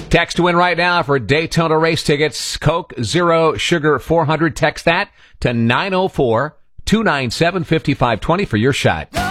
Text to win right now for Daytona race tickets. Coke Zero Sugar 400. Text that to 904-297-5520 for your shot.